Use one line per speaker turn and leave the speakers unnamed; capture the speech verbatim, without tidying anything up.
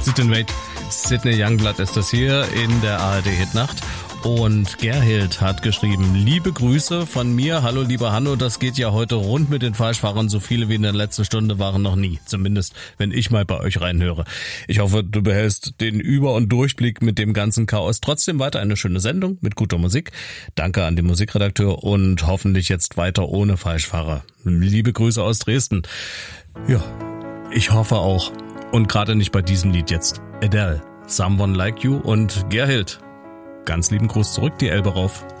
Sit and Wait. Sidney Youngblood ist das hier in der A R D-Hitnacht. Und Gerhild hat geschrieben, liebe Grüße von mir. Hallo lieber Hanno, das geht ja heute rund mit den Falschfahrern. So viele wie in der letzten Stunde waren noch nie. Zumindest, wenn ich mal bei euch reinhöre. Ich hoffe, du behältst den Über- und Durchblick mit dem ganzen Chaos. Trotzdem weiter eine schöne Sendung mit guter Musik. Danke an den Musikredakteur und hoffentlich jetzt weiter ohne Falschfahrer. Liebe Grüße aus Dresden. Ja, ich hoffe auch. Und gerade nicht bei diesem Lied jetzt. Adele, Someone Like You und Gerhild. Ganz lieben Gruß zurück, die Elbe rauf.